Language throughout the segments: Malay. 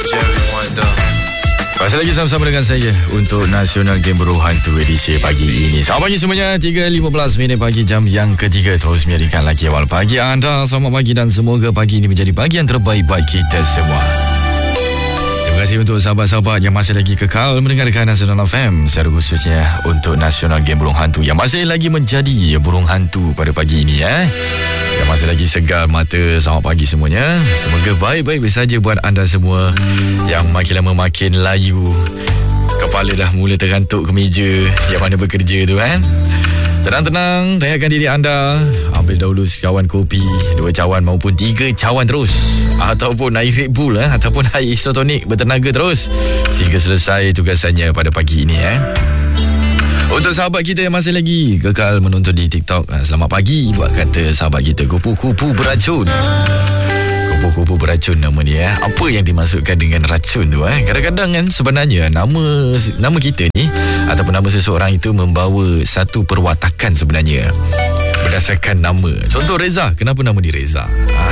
Masih lagi sama-sama dengan saya untuk Nasional Game Burung Hantu edisi pagi ini. Selamat pagi semuanya, 3.15 minit pagi, jam yang ketiga. Terus menjadikan lagi awal pagi anda. Selamat pagi dan semoga pagi ini menjadi pagi yang terbaik bagi kita semua. Terima kasih untuk sahabat-sahabat yang masih lagi kekal mendengarkan Nasional FM, secara khususnya untuk Nasional Game Burung Hantu yang masih lagi menjadi burung hantu pada pagi ini yang masih lagi segar mata. Selamat pagi semuanya. Semoga baik-baik saja buat anda semua yang makin lama makin layu. Kepala dah mula tergantuk ke meja yang mana bekerja tu kan. Tenang-tenang, rehatkan diri anda. Ambil dahulu sekawan kopi, 2 cawan maupun 3 cawan terus, ataupun air Red Bull ataupun air isotonik bertenaga terus sehingga selesai tugasannya pada pagi ini Untuk sahabat kita yang masih lagi kekal menonton di TikTok, selamat pagi buat kata sahabat kita kupu-kupu beracun. Kupu-kupu beracun nama dia. Apa yang dimaksudkan dengan racun tu Kadang-kadang kan sebenarnya nama kita ni ataupun nama seseorang itu membawa satu perwatakan sebenarnya berdasarkan nama. Contoh Reza, kenapa nama dia Reza?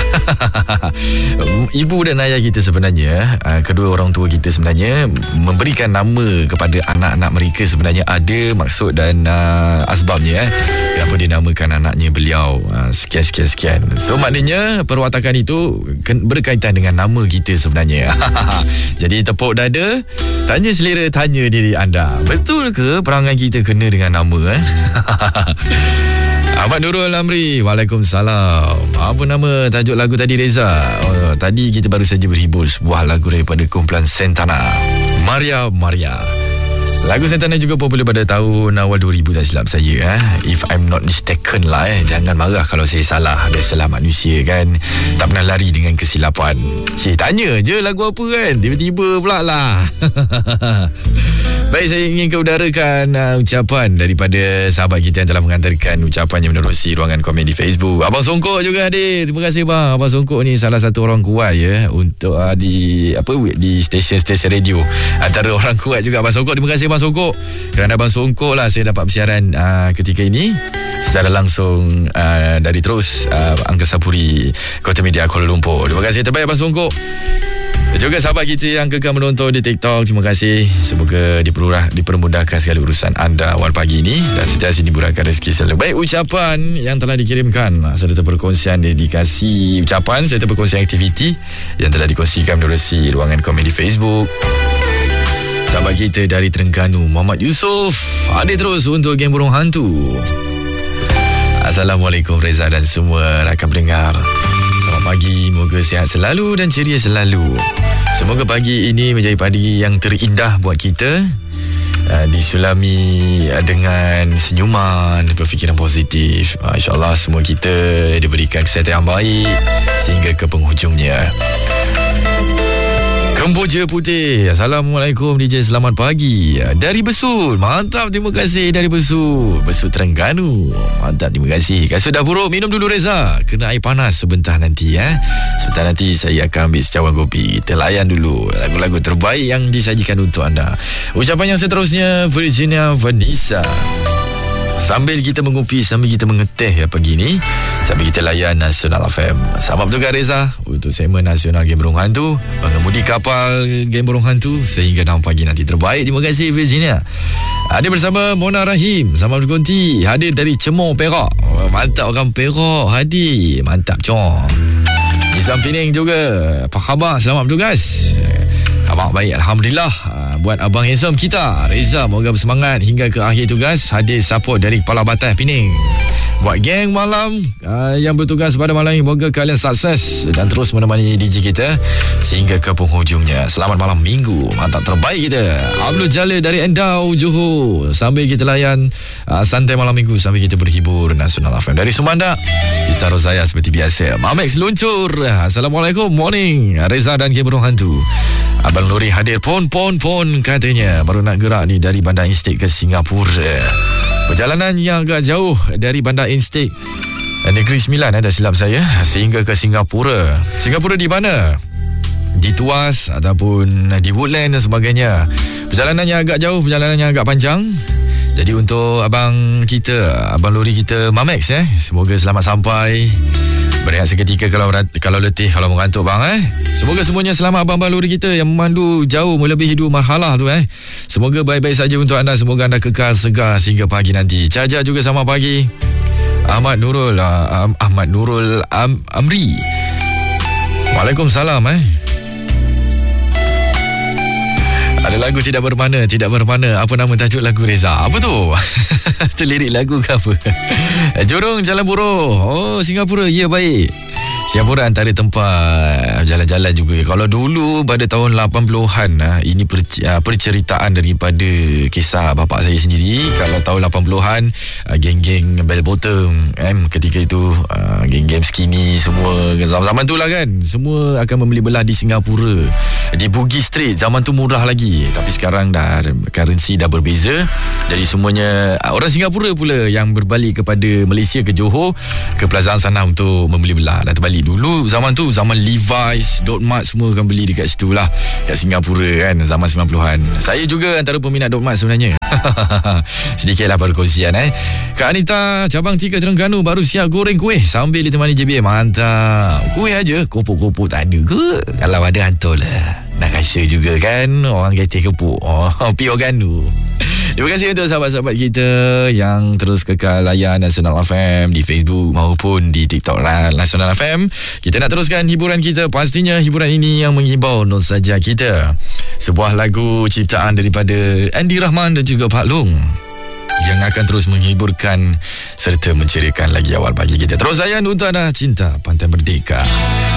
Ibu dan ayah kita sebenarnya, kedua orang tua kita sebenarnya memberikan nama kepada anak-anak mereka sebenarnya ada maksud dan asbabnya kenapa dia namakan anaknya beliau sekian. So maknanya perwatakan itu berkaitan dengan nama kita sebenarnya. Jadi tepuk dada, tanya selera, tanya diri anda, betul ke perangai kita kena dengan nama Ahmad Nurul Amri, Waalaikumsalam. Apa nama tajuk lagu tadi Reza? Tadi kita baru saja berhibur sebuah lagu daripada kumpulan Santana, Maria. Lagu Santana juga popular pada tahun awal 2000 tak silap saya if I'm not mistaken lah Jangan marah kalau saya salah. Biasalah manusia kan, tak pernah lari dengan kesilapan. Tanya je lagu apa kan, tiba-tiba pula lah. Baik, saya ingin keudarakan ucapan daripada sahabat kita yang telah mengantarkan ucapan yang menerusi ruangan komen di Facebook. Abang Songkok juga hadir. Terima kasih bang. Abang Songkok ni salah satu orang kuat untuk di stesen-stesen radio. Antara orang kuat juga Abang Songkok. Terima kasih Abang Songkok. Kerana Abang Songkok lah saya dapat bersiaran ketika ini secara langsung dari terus Angkasa Puri Kota Media Kuala Lumpur. Terima kasih terbaik Abang Songkok. Dan juga sahabat kita yang kekal menonton di TikTok, terima kasih. Semoga dipermudahkan segala urusan anda awal pagi ini dan sentiasa dimurahkan rezeki selalu. Baik, ucapan yang telah dikirimkan serta perkongsian dedikasi ucapan serta perkongsian aktiviti yang telah dikongsikan menerusi ruangan komen di Facebook. Sahabat kita dari Terengganu, Muhammad Yusof, hadir terus untuk Game Burung Hantu. Assalamualaikum Reza dan semua rakan pendengar. Selamat pagi, moga sihat selalu dan ceria selalu. Semoga pagi ini menjadi pagi yang terindah buat kita, disulami dengan senyuman, berfikiran positif. InsyaAllah semua kita diberikan kesihatan yang baik sehingga ke penghujungnya. Kemboja Putih, Assalamualaikum DJ, selamat pagi dari Besut. Mantap, terima kasih dari Besut Terengganu. Mantap, terima kasih. Kasut dah buruk, minum dulu Reza, kena air panas sebentar nanti Sebentar nanti saya akan ambil secawan kopi. Kita layan dulu lagu-lagu terbaik yang disajikan untuk anda. Ucapan yang seterusnya Virginia Vanessa. Sambil kita mengopi, sambil kita mengeteh pagi ni, sambil kita layan Nasional FM. Selamat bertugas Reza untuk segmen Nasional Game Burung Hantu, pengemudi kapal Game Burung Hantu sehingga 6 pagi nanti. Terbaik, terima kasih Virginia. Hadir bersama Mona Rahim, selamat berkonti, hadir dari Cemor Perak. Mantap orang Perak hadir, mantap cong. Nizam Pening juga, apa khabar, selamat bertugas. Khabar baik, Alhamdulillah. Buat Abang Handsome kita Reza, moga bersemangat hingga ke akhir tugas. Hadir support dari Kepala Batas Pening. Buat geng malam yang bertugas pada malam ini, moga kalian sukses dan terus menemani DJ kita sehingga ke penghujungnya. Selamat malam minggu, mantap, terbaik kita. Abdul Jalil dari Endau, Johor. Sambil kita layan santai malam minggu, sambil kita berhibur Nasional FM. Dari Sumanda, kita Rozaya seperti biasa. Mamex luncur. Assalamualaikum, morning Reza dan Game Burung Hantu. Abang Lori hadir pon katanya. Baru nak gerak ni dari Bandar Instik ke Singapura. Perjalanan yang agak jauh dari Bandar Instik Negeri Sembilan tak silap saya, sehingga ke Singapura. Singapura di mana? Di Tuas ataupun di Woodland dan sebagainya. Perjalanannya agak jauh, perjalanannya agak panjang. Jadi untuk abang Lori kita Mamex, semoga selamat sampai Berehat seketika kalau letih, kalau mengantuk bang. Semoga semuanya selamat abang-abang lori kita yang memandu jauh melebihi 2 marhalah tu. Semoga baik-baik saja untuk anda. Semoga anda kekal segar sehingga pagi nanti. Caja juga selamat pagi. Ahmad Nurul Amri. Waalaikumsalam. Ada lagu tidak bermakna. Apa nama tajuk lagu Reza? Apa tu? Itu lirik lagu ke apa? Jurong Jalan Buruh. Oh, Singapura. Ya, baik. Singapura antara tempat jalan-jalan juga. Kalau dulu pada tahun 80-an, ini perceritaan daripada kisah bapak saya sendiri. Kalau tahun 80-an, geng-geng bell bottom, ketika itu geng-geng skinny semua. Zaman tu lah kan, semua akan membeli belah di Singapura, di Bugis Street. Zaman tu murah lagi. Tapi sekarang dah currency dah berbeza. Jadi semuanya orang Singapura pula yang berbalik kepada Malaysia, ke Johor, ke Plaza sana untuk membeli belah. Dah terbalik. Dulu zaman tu, zaman Levi's, Dot Mart semua akan beli dekat situ lah, kat Singapura kan, zaman 90-an. Saya juga antara peminat Dot Mart sebenarnya. Sedikitlah perkongsian. Kak Anita, cabang 3 Terengganu baru siap goreng kuih sambil ditemani JB. Mantap. Kuih aja, kopok-kopok tak ada ke? Kalau ada hantarlah. Nak rasa juga kan orang kata kepuk. Pio Ganu. Terima kasih untuk sahabat-sahabat kita yang terus kekal layan Nasional FM di Facebook maupun di TikTok Nasional FM. Kita nak teruskan hiburan kita. Pastinya hiburan ini yang menghibau nostalgia kita. Sebuah lagu ciptaan daripada Andy Rahman dan juga Pak Long yang akan terus menghiburkan serta menceriakan lagi awal pagi kita. Terus layan untuk anda, Cinta Pantai Merdeka.